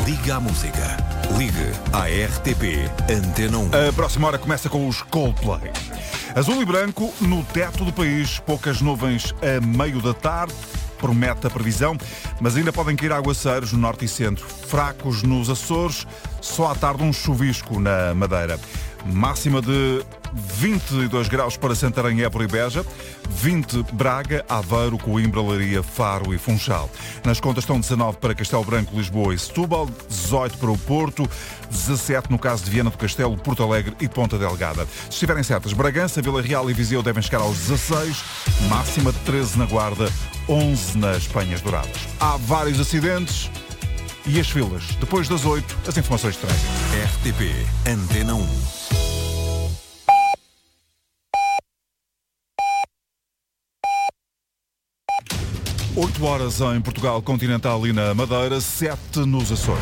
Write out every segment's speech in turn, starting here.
Liga à música. Ligue à RTP Antena 1. A próxima hora começa com os Coldplay. Azul e branco no teto do país, poucas nuvens a meio da tarde, promete a previsão, mas ainda podem cair aguaceiros no norte e centro, fracos nos Açores, só à tarde um chuvisco na Madeira. Máxima de 22 graus para Santarém, Évora e Beja, 20 Braga, Aveiro, Coimbra, Leiria, Faro e Funchal. Nas contas estão 19 para Castelo Branco, Lisboa e Setúbal, 18 para o Porto, 17 no caso de Viana do Castelo, Porto Alegre e Ponta Delgada. Se estiverem certas, Bragança, Vila Real e Viseu devem chegar aos 16, máxima de 13 na Guarda, 11 nas Penhas Douradas. Há vários acidentes e as filas. Depois das 8, as informações de trânsito. RTP Antena 1. 8 horas em Portugal continental e na Madeira, 7 nos Açores.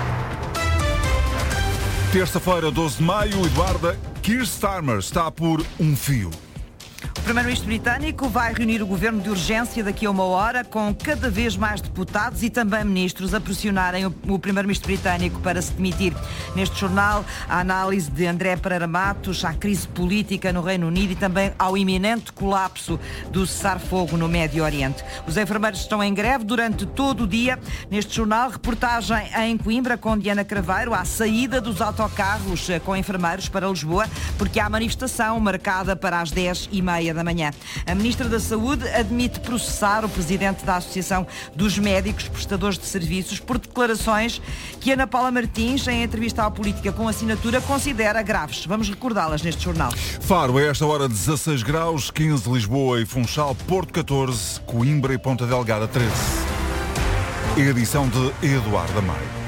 Terça-feira, 12 de maio, Eduarda, Keir Starmer está por um fio. O Primeiro-Ministro britânico vai reunir o governo de urgência daqui a uma hora, com cada vez mais deputados e também ministros a pressionarem o Primeiro-Ministro britânico para se demitir. Neste jornal, a análise de André Pereira Matos à crise política no Reino Unido e também ao iminente colapso do cessar-fogo no Médio Oriente. Os enfermeiros estão em greve durante todo o dia. Neste jornal, reportagem em Coimbra com Diana Craveiro à saída dos autocarros com enfermeiros para Lisboa, porque há manifestação marcada para as 10h30 da manhã. A Ministra da Saúde admite processar o Presidente da Associação dos Médicos Prestadores de Serviços por declarações que Ana Paula Martins, em entrevista à Política com Assinatura, considera graves. Vamos recordá-las neste jornal. Faro, a esta hora 16 graus, 15 Lisboa e Funchal, Porto 14, Coimbra e Ponta Delgada 13. Edição de Eduardo Maio.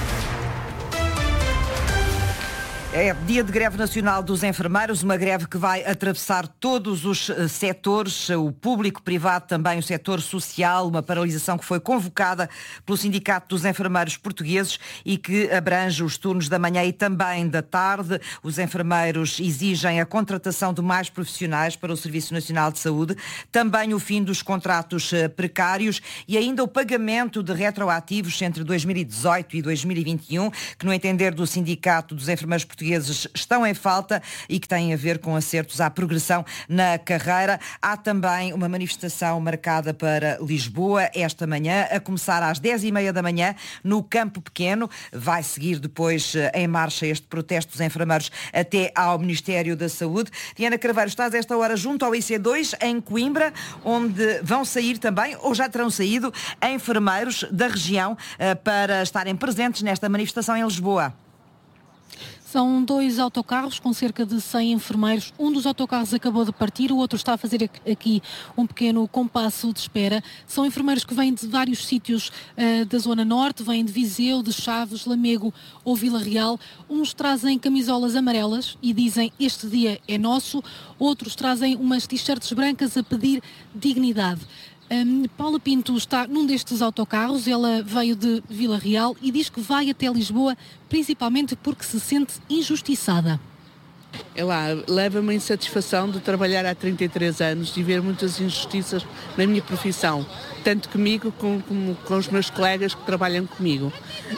É dia de greve nacional dos enfermeiros, uma greve que vai atravessar todos os setores, o público, privado, também o setor social, uma paralisação que foi convocada pelo Sindicato dos Enfermeiros Portugueses e que abrange os turnos da manhã e também da tarde. Os enfermeiros exigem a contratação de mais profissionais para o Serviço Nacional de Saúde, também o fim dos contratos precários e ainda o pagamento de retroativos entre 2018 e 2021, que no entender do Sindicato dos Enfermeiros Portugueses estão em falta e que têm a ver com acertos à progressão na carreira. Há também uma manifestação marcada para Lisboa esta manhã, a começar às 10h30 da manhã, no Campo Pequeno. Vai seguir depois em marcha este protesto dos enfermeiros até ao Ministério da Saúde. Diana Craveiro, estás a esta hora junto ao IC2 em Coimbra, onde vão sair também, ou já terão saído, enfermeiros da região para estarem presentes nesta manifestação em Lisboa. São 2 autocarros com cerca de 100 enfermeiros. Um dos autocarros acabou de partir, o outro está a fazer aqui um pequeno compasso de espera. São enfermeiros que vêm de vários sítios da Zona Norte, vêm de Viseu, de Chaves, Lamego ou Vila Real. Uns trazem camisolas amarelas e dizem este dia é nosso. Outros trazem umas t-shirts brancas a pedir dignidade. Paula Pinto está num destes autocarros, ela veio de Vila Real e diz que vai até Lisboa principalmente porque se sente injustiçada. Leva-me a insatisfação de trabalhar há 33 anos e ver muitas injustiças na minha profissão, tanto comigo como com os meus colegas que trabalham comigo.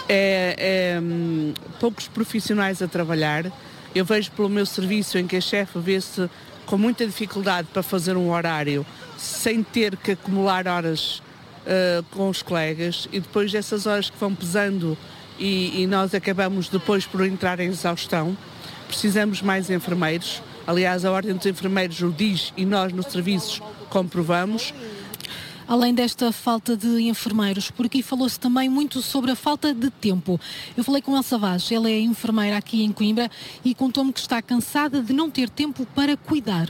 Poucos profissionais a trabalhar. Eu vejo pelo meu serviço em que a chefe vê-se com muita dificuldade para fazer um horário sem ter que acumular horas com os colegas e depois dessas horas que vão pesando e nós acabamos depois por entrar em exaustão. Precisamos mais enfermeiros. Aliás, a Ordem dos Enfermeiros o diz e nós nos serviços comprovamos. Além desta falta de enfermeiros, por aqui falou-se também muito sobre a falta de tempo. Eu falei com Elsa Vaz, ela é enfermeira aqui em Coimbra e contou-me que está cansada de não ter tempo para cuidar.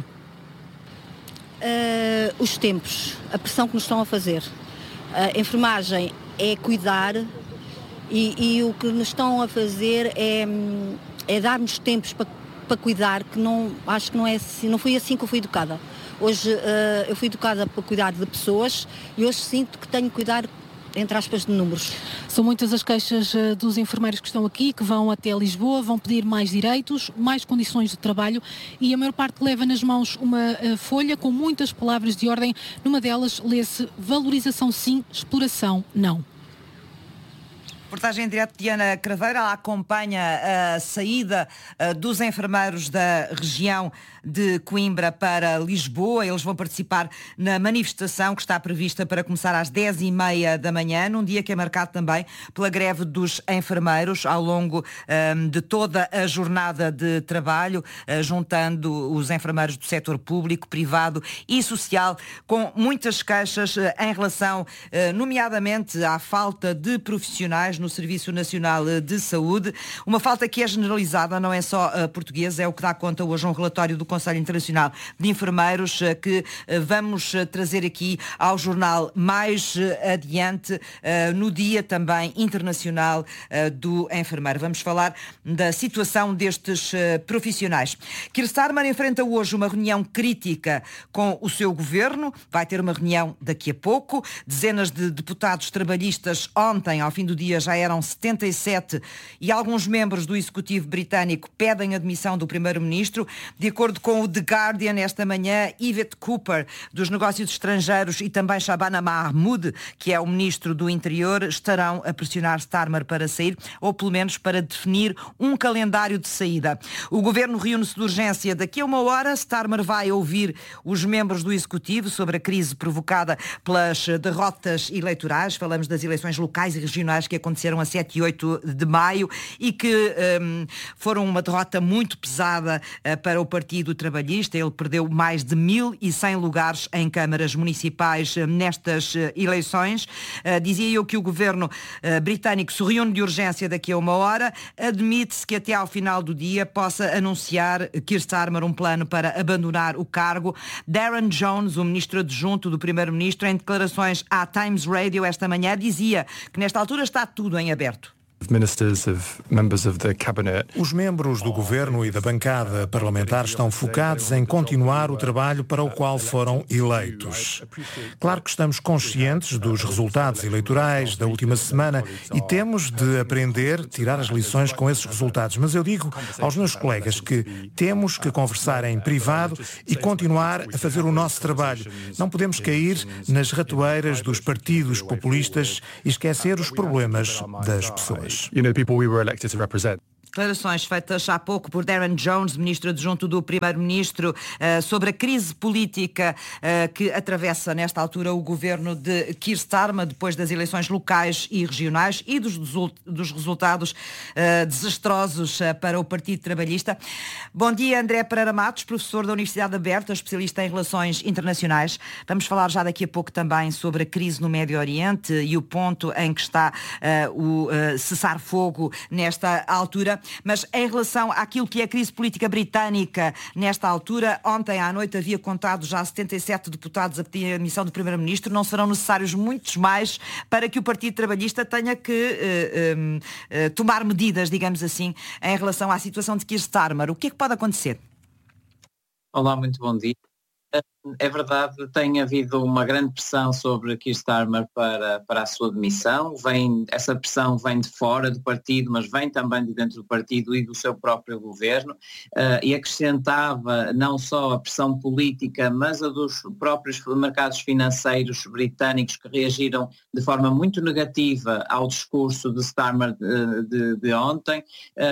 Os tempos, a pressão que nos estão a fazer. A enfermagem é cuidar e o que nos estão a fazer é dar-nos tempos para cuidar, que acho que não é assim, não foi assim que eu fui educada. Hoje eu fui educada para cuidar de pessoas e hoje sinto que tenho que cuidar, entre aspas, de números. São muitas as queixas dos enfermeiros que estão aqui, que vão até Lisboa, vão pedir mais direitos, mais condições de trabalho e a maior parte leva nas mãos uma folha com muitas palavras de ordem. Numa delas lê-se valorização sim, exploração não. Reportagem em direto de Ana Craveira. Ela acompanha a saída dos enfermeiros da região de Coimbra para Lisboa. Eles vão participar na manifestação que está prevista para começar às 10h30 da manhã, num dia que é marcado também pela greve dos enfermeiros ao longo de toda a jornada de trabalho, juntando os enfermeiros do setor público, privado e social, com muitas queixas em relação, nomeadamente, à falta de profissionais no Serviço Nacional de Saúde. Uma falta que é generalizada, não é só portuguesa, é o que dá conta hoje um relatório do Conselho Internacional de Enfermeiros que vamos trazer aqui ao jornal mais adiante, no Dia também Internacional do Enfermeiro. Vamos falar da situação destes profissionais. Keir Starmer enfrenta hoje uma reunião crítica com o seu governo, vai ter uma reunião daqui a pouco. Dezenas de deputados trabalhistas ontem, ao fim do dia, já eram 77 e alguns membros do Executivo britânico pedem a demissão do Primeiro-Ministro. De acordo com o The Guardian, esta manhã, Yvette Cooper, dos Negócios Estrangeiros, e também Shabana Mahmood, que é o Ministro do Interior, estarão a pressionar Starmer para sair, ou pelo menos para definir um calendário de saída. O Governo reúne-se de urgência daqui a uma hora. Starmer vai ouvir os membros do Executivo sobre a crise provocada pelas derrotas eleitorais. Falamos das eleições locais e regionais que aconteceram a 7 e 8 de maio e que foram uma derrota muito pesada para o Partido Trabalhista. Ele perdeu mais de 1.100 lugares em câmaras municipais nestas eleições. Dizia eu que o Governo britânico se reúne de urgência daqui a uma hora. Admite-se que até ao final do dia possa anunciar Keir Starmer um plano para abandonar o cargo. Darren Jones, o ministro adjunto do Primeiro-Ministro, em declarações à Times Radio esta manhã, dizia que nesta altura está tudo em aberto. Os membros do governo e da bancada parlamentar estão focados em continuar o trabalho para o qual foram eleitos. Claro que estamos conscientes dos resultados eleitorais da última semana e temos de aprender, tirar as lições com esses resultados. Mas eu digo aos meus colegas que temos que conversar em privado e continuar a fazer o nosso trabalho. Não podemos cair nas ratoeiras dos partidos populistas e esquecer os problemas das pessoas. Declarações feitas há pouco por Darren Jones, ministro adjunto do Primeiro-Ministro, sobre a crise política que atravessa nesta altura o governo de Keir Starmer depois das eleições locais e regionais e dos resultados desastrosos para o Partido Trabalhista. Bom dia, André Pereira Matos, professor da Universidade Aberta, especialista em relações internacionais. Vamos falar já daqui a pouco também sobre a crise no Médio Oriente e o ponto em que está o cessar-fogo nesta altura. Mas em relação àquilo que é a crise política britânica nesta altura, ontem à noite havia contado já 77 deputados a pedir a demissão do Primeiro-Ministro. Não serão necessários muitos mais para que o Partido Trabalhista tenha que tomar medidas, digamos assim, em relação à situação de Keir Starmer. O que é que pode acontecer? Olá, muito bom dia. É verdade, tem havido uma grande pressão sobre Keir Starmer para a sua demissão. Essa pressão vem de fora do partido, mas vem também de dentro do partido e do seu próprio governo, e acrescentava não só a pressão política, mas a dos próprios mercados financeiros britânicos que reagiram de forma muito negativa ao discurso de Starmer de ontem,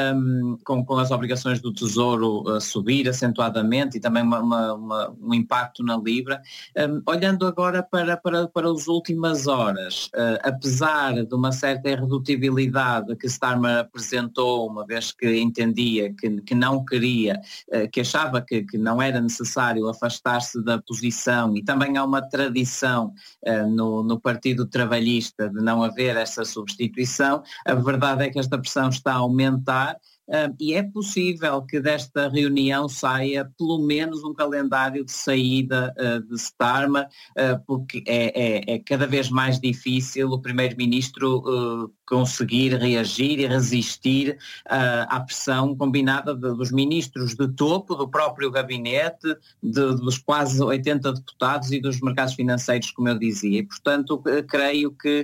com as obrigações do Tesouro a subir acentuadamente e também um impacto na Libra. Olhando agora para as últimas horas, apesar de uma certa irredutibilidade que Starmer apresentou, uma vez que entendia que não queria, que achava que não era necessário afastar-se da posição, e também há uma tradição no Partido Trabalhista de não haver essa substituição, a verdade é que esta pressão está a aumentar. E é possível que desta reunião saia pelo menos um calendário de saída de Starmer, porque é cada vez mais difícil o Primeiro-Ministro conseguir reagir e resistir à pressão combinada dos ministros de topo, do próprio gabinete, dos quase 80 deputados e dos mercados financeiros, como eu dizia. E, portanto, creio que,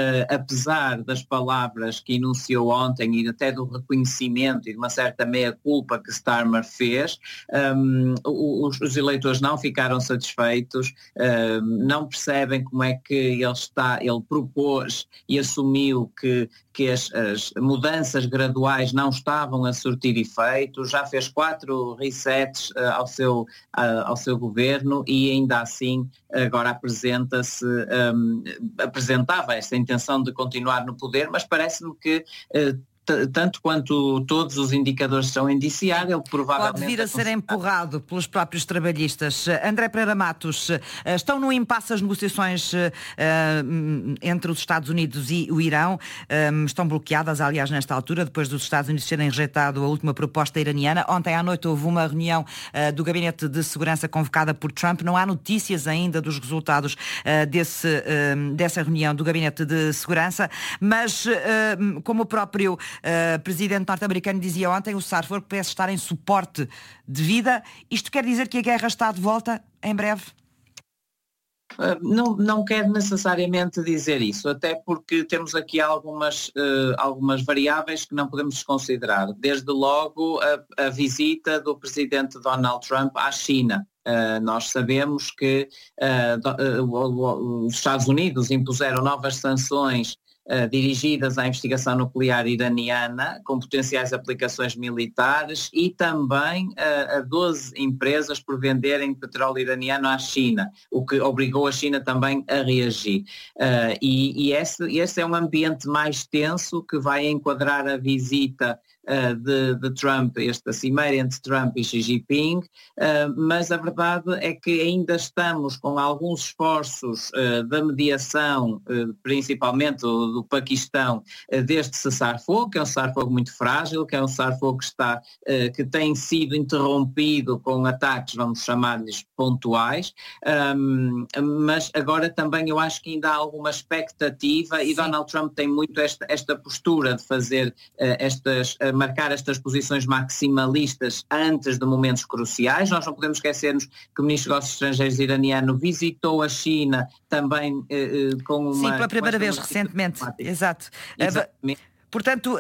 apesar das palavras que enunciou ontem e até do reconhecimento e de uma certa meia-culpa que Starmer fez, os eleitores não ficaram satisfeitos, não percebem como é que ele propôs e assumiu que que as mudanças graduais não estavam a surtir efeito, já fez 4 resets ao seu governo e ainda assim agora apresentava essa intenção de continuar no poder, mas parece-me que tanto quanto todos os indicadores são indiciar, ele provavelmente... Pode vir a ser empurrado pelos próprios trabalhistas. André Pereira Matos, estão no impasse as negociações entre os Estados Unidos e o Irão. Estão bloqueadas, aliás, nesta altura, depois dos Estados Unidos terem rejeitado a última proposta iraniana. Ontem à noite houve uma reunião do Gabinete de Segurança convocada por Trump. Não há notícias ainda dos resultados dessa reunião do Gabinete de Segurança, mas como o próprio presidente norte-americano dizia ontem, o cessar-fogo parece estar em suporte de vida. Isto quer dizer que a guerra está de volta em breve? Não quero necessariamente dizer isso, até porque temos aqui algumas variáveis que não podemos desconsiderar. Desde logo a visita do presidente Donald Trump à China. Nós sabemos que os Estados Unidos impuseram novas sanções dirigidas à investigação nuclear iraniana, com potenciais aplicações militares, e também a 12 empresas por venderem petróleo iraniano à China, o que obrigou a China também a reagir. E esse é um ambiente mais tenso que vai enquadrar a visita de Trump, esta cimeira entre Trump e Xi Jinping, mas a verdade é que ainda estamos com alguns esforços da mediação, principalmente do Paquistão, deste cessar-fogo, que é um cessar-fogo muito frágil, que é um cessar-fogo que tem sido interrompido com ataques, vamos chamar-lhes pontuais, mas agora também eu acho que ainda há alguma expectativa. Sim. E Donald Trump tem muito esta postura de fazer marcar estas posições maximalistas antes de momentos cruciais. Nós não podemos esquecermos que o Ministro dos Negócios Estrangeiros iraniano visitou a China também com uma... Sim, pela primeira vez recentemente. Exato. Exatamente. Portanto,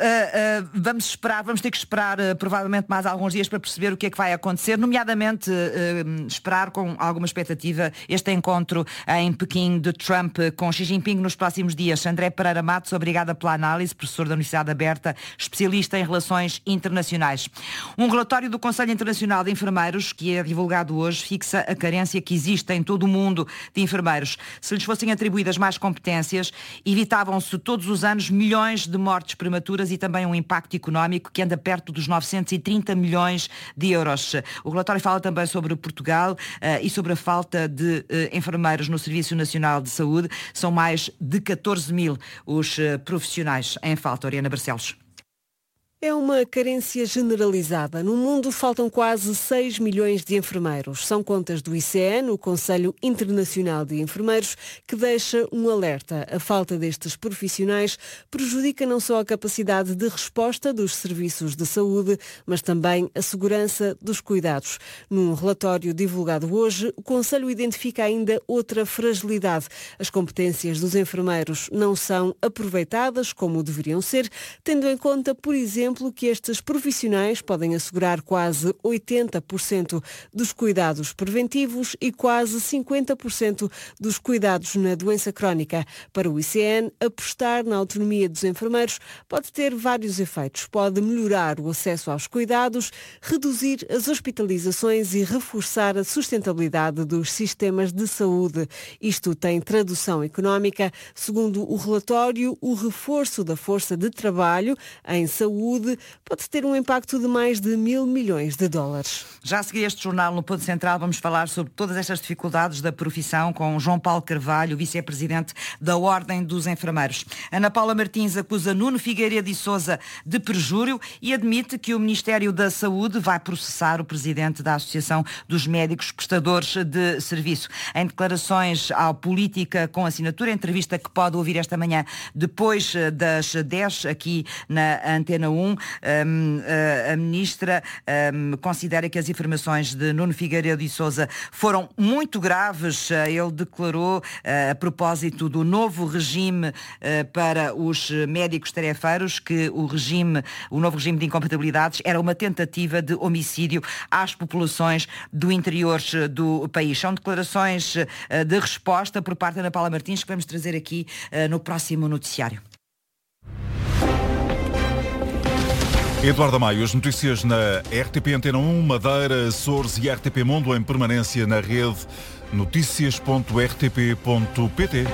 vamos ter que esperar provavelmente mais alguns dias para perceber o que é que vai acontecer, nomeadamente esperar com alguma expectativa este encontro em Pequim de Trump com Xi Jinping nos próximos dias. André Pereira Matos, obrigada pela análise, professor da Universidade Aberta, especialista em relações internacionais. Um relatório do Conselho Internacional de Enfermeiros, que é divulgado hoje, fixa a carência que existe em todo o mundo de enfermeiros. Se lhes fossem atribuídas mais competências, evitavam-se todos os anos milhões de mortes prematuras e também um impacto económico que anda perto dos 930 milhões de euros. O relatório fala também sobre Portugal e sobre a falta de enfermeiros no Serviço Nacional de Saúde. São mais de 14 mil os profissionais em falta. Oriana Barcelos. É uma carência generalizada. No mundo faltam quase 6 milhões de enfermeiros. São contas do ICN, o Conselho Internacional de Enfermeiros, que deixa um alerta. A falta destes profissionais prejudica não só a capacidade de resposta dos serviços de saúde, mas também a segurança dos cuidados. Num relatório divulgado hoje, o Conselho identifica ainda outra fragilidade. As competências dos enfermeiros não são aproveitadas como deveriam ser, tendo em conta, por exemplo, que estes profissionais podem assegurar quase 80% dos cuidados preventivos e quase 50% dos cuidados na doença crónica. Para o ICN, apostar na autonomia dos enfermeiros pode ter vários efeitos. Pode melhorar o acesso aos cuidados, reduzir as hospitalizações e reforçar a sustentabilidade dos sistemas de saúde. Isto tem tradução económica. Segundo o relatório, o reforço da força de trabalho em saúde pode ter um impacto de mais de 1.000 milhões de dólares. Já a seguir este jornal no Ponto Central vamos falar sobre todas estas dificuldades da profissão com João Paulo Carvalho, vice-presidente da Ordem dos Enfermeiros. Ana Paula Martins acusa Nuno Figueiredo e Sousa de perjúrio e admite que o Ministério da Saúde vai processar o presidente da Associação dos Médicos Prestadores de Serviço. Em declarações ao Política com Assinatura, entrevista que pode ouvir esta manhã depois das 10 aqui na Antena 1, a ministra considera que as informações de Nuno Figueiredo e Sousa foram muito graves. Ele declarou, a propósito do novo regime para os médicos tarefeiros, que o novo regime de incompatibilidades era uma tentativa de homicídio às populações do interior do país. São declarações de resposta por parte da Ana Paula Martins que vamos trazer aqui no próximo noticiário. Eduardo Maio, as notícias na RTP Antena 1, Madeira, Açores e RTP Mundo em permanência na rede noticias.rtp.pt.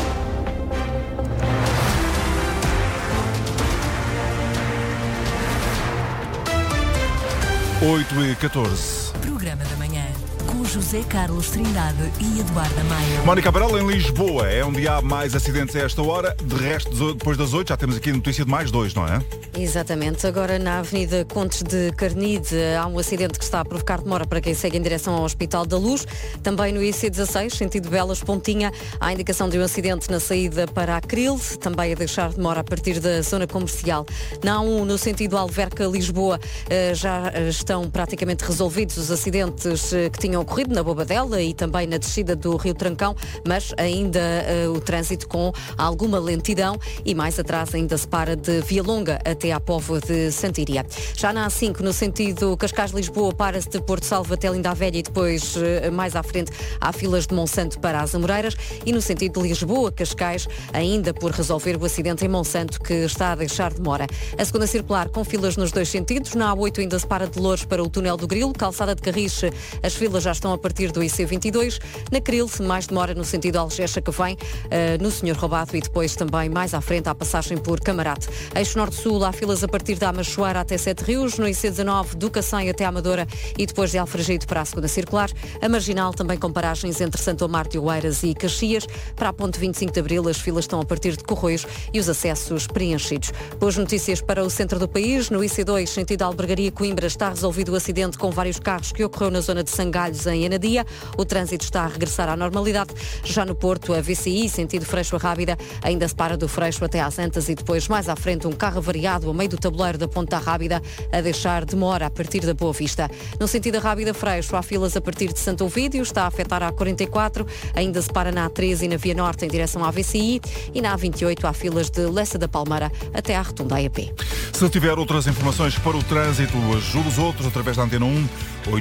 8h14. Programa da manhã, com José Carlos Trindade e Eduardo Maio. Mónica Cabral, em Lisboa, é onde há mais acidentes a esta hora. De resto, depois das 8, já temos aqui a notícia de mais 2, não é? Exatamente. Agora, na Avenida Contes de Carnide, há um acidente que está a provocar demora para quem segue em direção ao Hospital da Luz. Também no IC16, sentido Belas Pontinha, há indicação de um acidente na saída para a Cril, também a deixar demora a partir da zona comercial. Na A1, no sentido Alverca-Lisboa, já estão praticamente resolvidos os acidentes que tinham ocorrido na Bobadela e também na descida do Rio Trancão, mas ainda o trânsito com alguma lentidão e mais atrás ainda se para de Via Longa até à Póvoa de Santiria. Já na A5, no sentido Cascais-Lisboa, para-se de Porto Salvo até Linda a Velha e depois mais à frente há filas de Monsanto para as Amoreiras e no sentido de Lisboa-Cascais, ainda por resolver o acidente em Monsanto que está a deixar demora. A segunda circular com filas nos dois sentidos, na A8 ainda se para de Louros para o Túnel do Grilo, Calçada de Carriche, as filas já estão a partir do IC22, na Cril, mais demora no sentido Algecha que vem no Senhor Roubado e depois também mais à frente à passagem por Camarate. Eixo Norte-Sul, há filas a partir da Amachoara até Sete Rios, no IC19 do Cacém até Amadora e depois de Alfragide para a segunda circular. A Marginal também com paragens entre Santo Amaro de Oeiras e Caxias. Para a ponte 25 de Abril as filas estão a partir de Corroios e os acessos preenchidos. Boas notícias para o centro do país. No IC2, sentido Albergaria Coimbra, está resolvido o acidente com vários carros que ocorreu na zona de Sangalhos em Anadia. O trânsito está a regressar à normalidade. Já no Porto, a VCI, sentido Freixo a Rábida, ainda se para do Freixo até às Antas e depois mais à frente um carro variado a meio do tabuleiro da Ponta Rábida a deixar demora a partir da Boa Vista. No sentido Rábida Freixo, há filas a partir de Santo Ovídio, está a afetar a A44, ainda se para na A13 e na Via Norte em direção à VCI e na A28 há filas de Lessa da Palmeira até à Rotunda AEP. Se tiver outras informações para o trânsito, ajude os outros através da Antena 1,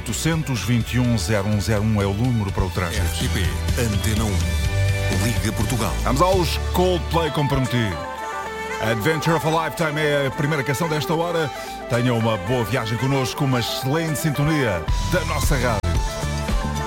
821-0101 é o número para o trânsito. RTP Antena 1, Liga Portugal. Vamos aos Coldplay como prometido. Adventure of a Lifetime é a primeira canção desta hora. Tenha uma boa viagem connosco, uma excelente sintonia da nossa rádio.